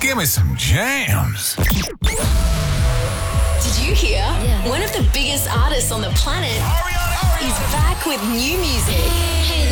Give me some jams. Did you hear? Yeah. One of the biggest artists on the planet is back with new music. Hey